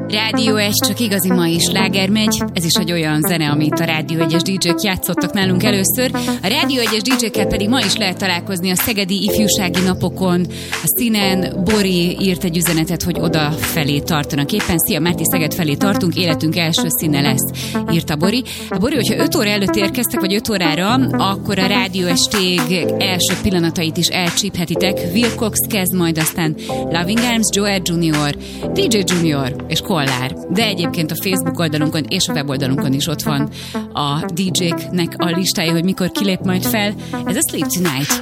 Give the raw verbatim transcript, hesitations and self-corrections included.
Rádió egy, csak igazi mai sláger megy. Ez is egy olyan zene, amit a Rádió egyes dé jék játszottak nálunk először. A Rádió egyes dé jékkel pedig ma is lehet találkozni a Szegedi Ifjúsági Napokon. A színen Bori írt egy üzenetet, hogy oda felé tartanak éppen. Szia Márti, Szeged felé tartunk, életünk első színe lesz, írta Bori. A Bori, hogyha öt óra előtt érkeztek, vagy öt órára, akkor a Rádió Esték első pillanatait is elcsíphetitek. Will Cox kezd, majd aztán Loving Arms, Joel junior, dé dzsé Junior és Kollár. De egyébként a Facebook oldalunkon és a weboldalunkon is ott van a dé jéknek a listája, hogy mikor kilép majd fel. Ez a Sleep Tonight.